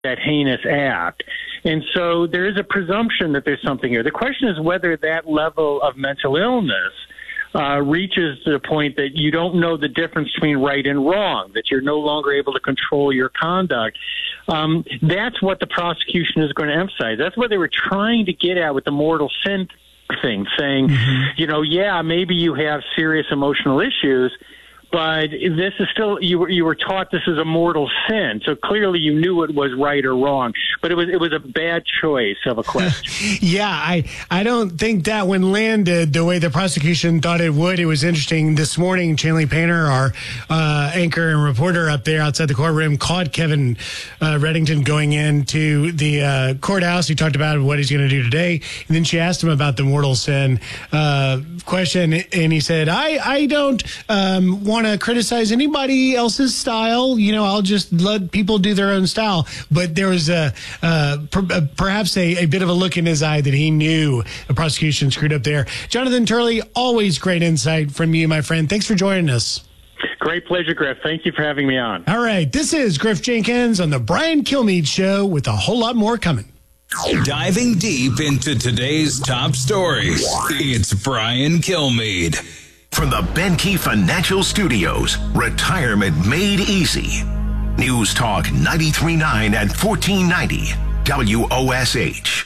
that heinous act. And so there is a presumption that there's something here. The question is whether that level of mental illness reaches to the point that you don't know the difference between right and wrong, that you're no longer able to control your conduct. That's what the prosecution is going to emphasize. That's what they were trying to get at with the mortal sin thing, saying, yeah, maybe you have serious emotional issues, but this is still, you were taught this is a mortal sin. So clearly you knew it was right or wrong, but it was a bad choice of a question. Yeah, I don't think that one landed the way the prosecution thought it would. It was interesting. This morning, Chanley Painter, our anchor and reporter up there outside the courtroom, caught Kevin Reddington going into the courthouse. He talked about what he's going to do today. And then she asked him about the mortal sin question. And he said, I don't want to criticize anybody else's style. I'll just let people do their own style. But there was perhaps a bit of a look in his eye that he knew the prosecution screwed up there. Jonathan Turley, always great insight from you, my friend. Thanks for joining us. Great pleasure, Griff. Thank you for having me on. All right. This is Griff Jenkins on the Brian Kilmeade Show with a whole lot more coming. Diving deep into today's top stories, it's Brian Kilmeade. From the Benkey Financial Studios, Retirement Made Easy. News Talk 93.9 and 1490 WOSH.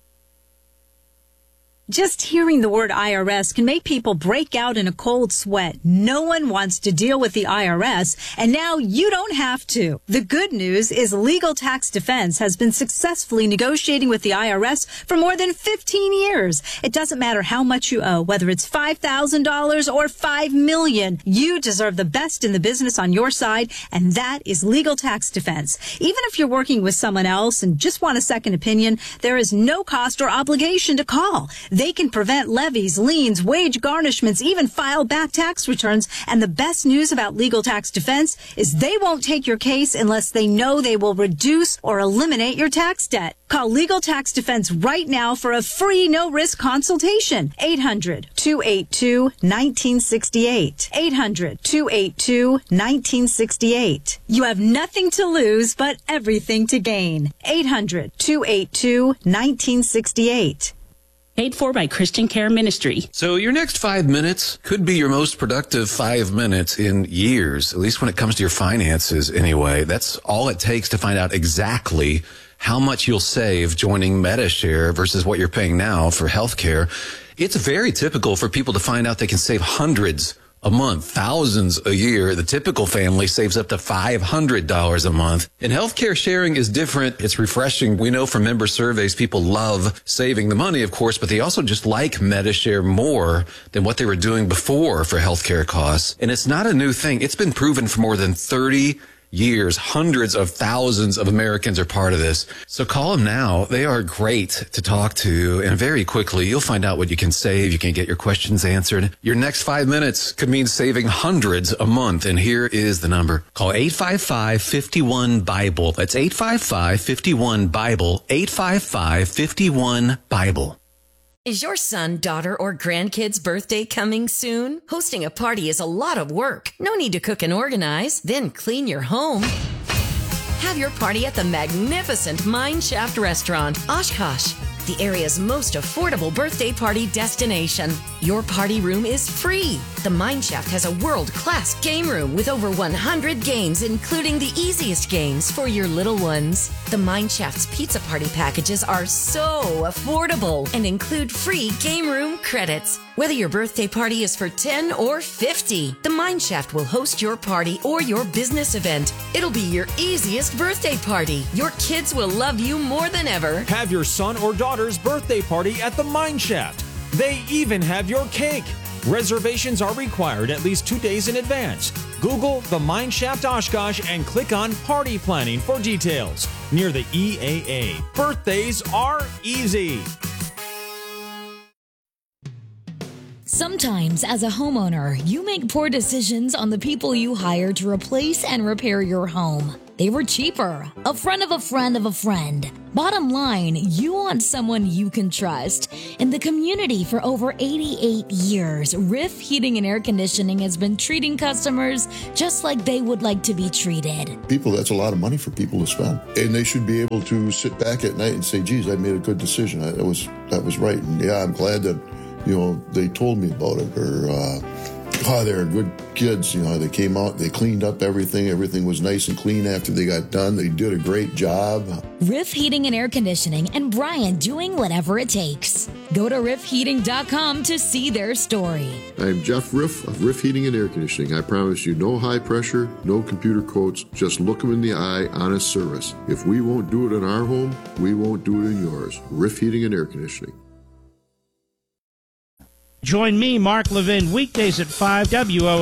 Just hearing the word IRS can make people break out in a cold sweat. No one wants to deal with the IRS, and now you don't have to. The good news is Legal Tax Defense has been successfully negotiating with the IRS for more than 15 years. It doesn't matter how much you owe, whether it's $5,000 or $5 million. You deserve the best in the business on your side, and that is Legal Tax Defense. Even if you're working with someone else and just want a second opinion, there is no cost or obligation to call. They can prevent levies, liens, wage garnishments, even file back tax returns. And the best news about Legal Tax Defense is they won't take your case unless they know they will reduce or eliminate your tax debt. Call Legal Tax Defense right now for a free no-risk consultation. 800-282-1968. 800-282-1968. You have nothing to lose but everything to gain. 800-282-1968. Paid for by Christian Care Ministry. So your next 5 minutes could be your most productive 5 minutes in years, at least when it comes to your finances anyway. That's all it takes to find out exactly how much you'll save joining Medi-Share versus what you're paying now for healthcare. It's very typical for people to find out they can save hundreds a month, thousands a year. The typical family saves up to $500 a month. And healthcare sharing is different. It's refreshing. We know from member surveys, people love saving the money, of course, but they also just like Medi-Share more than what they were doing before for healthcare costs. And it's not a new thing. It's been proven for more than 30 years. Hundreds of thousands of Americans are part of this. So call them now. They are great to talk to. And very quickly, you'll find out what you can save. You can get your questions answered. Your next 5 minutes could mean saving hundreds a month. And here is the number. Call 855-51-BIBLE. That's 855-51-BIBLE. 855-51-BIBLE. Is your son, daughter, or grandkid's birthday coming soon? Hosting a party is a lot of work. No need to cook and organize, then clean your home. Have your party at the magnificent Mine Shaft Restaurant, Oshkosh, the area's most affordable birthday party destination. Your party room is free. The Mine Shaft has a world-class game room with over 100 games, including the easiest games for your little ones. The Mine Shaft's pizza party packages are so affordable and include free game room credits. Whether your birthday party is for 10 or 50, the Mine Shaft will host your party or your business event. It'll be your easiest birthday party. Your kids will love you more than ever. Have your son or daughter's birthday party at the Mine Shaft. They even have your cake. Reservations are required at least 2 days in advance. Google the Mine Shaft Oshkosh and click on Party Planning for details. Near the EAA. Birthdays are easy. Sometimes, as a homeowner, you make poor decisions on the people you hire to replace and repair your home. They were cheaper. A friend of a friend of a friend. Bottom line, you want someone you can trust. In the community for over 88 years, Riff Heating and Air Conditioning has been treating customers just like they would like to be treated. People, that's a lot of money for people to spend. And they should be able to sit back at night and say, geez, I made a good decision. That was right. And yeah, I'm glad that, they told me about it. Or, they're good kids. They came out, they cleaned up everything. Everything was nice and clean after they got done. They did a great job. Riff Heating and Air Conditioning and Brian doing whatever it takes. Go to riffheating.com to see their story. I'm Jeff Riff of Riff Heating and Air Conditioning. I promise you no high pressure, no computer quotes, just look them in the eye, honest service. If we won't do it in our home, we won't do it in yours. Riff Heating and Air Conditioning. Join me, Mark Levin, weekdays at 5 WO.